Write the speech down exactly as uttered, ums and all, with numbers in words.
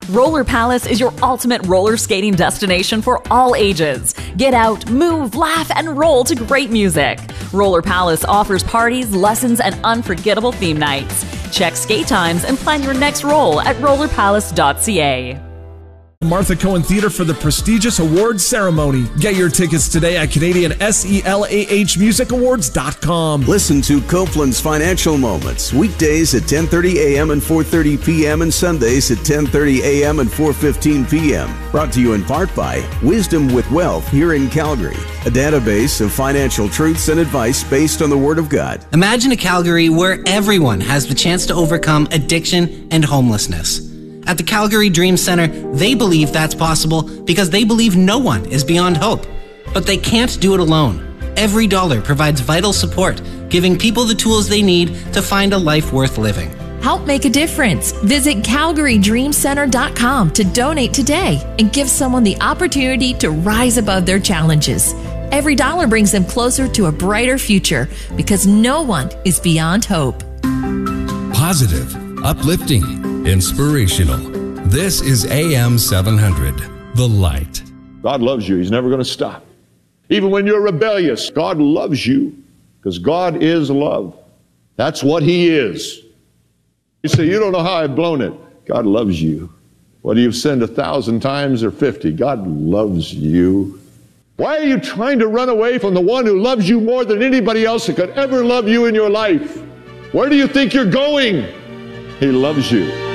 Roller Palace is your ultimate roller skating destination for all ages. Get out, move, laugh, and roll to great music. Roller Palace offers parties, lessons, and unforgettable theme nights. Check skate times and plan your next roll at roller palace dot c a. Martha Cohen Theater for the prestigious awards ceremony. Get your tickets today at Canadian Selah Music Awards dot com. Listen to Copeland's Financial Moments weekdays at ten thirty a.m. and four thirty p.m. and Sundays at ten thirty a.m. and four fifteen p.m. Brought to you in part by Wisdom with Wealth here in Calgary, a database of financial truths and advice based on the Word of God. Imagine a Calgary where everyone has the chance to overcome addiction and homelessness. At the Calgary Dream Center, they believe that's possible because they believe no one is beyond hope. But they can't do it alone. Every dollar provides vital support, giving people the tools they need to find a life worth living. Help make a difference. Visit calgary dream center dot com to donate today and give someone the opportunity to rise above their challenges. Every dollar brings them closer to a brighter future because no one is beyond hope. Positive, uplifting, inspirational. This is A M seven hundred, The Light. God loves you. He's never going to stop. Even when you're rebellious, God loves you because God is love. That's what He is. You say, you don't know how I've blown it. God loves you. Whether you've sinned a thousand times or fifty, God loves you. Why are you trying to run away from the one who loves you more than anybody else that could ever love you in your life? Where do you think you're going? He loves you.